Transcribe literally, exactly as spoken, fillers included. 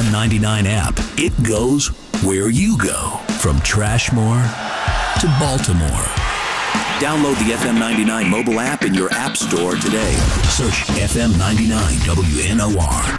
M ninety-nine app. It goes where you go. From Trashmore to Baltimore. Download the F M ninety-nine mobile app in your app store today. Search F M ninety-nine W N O R.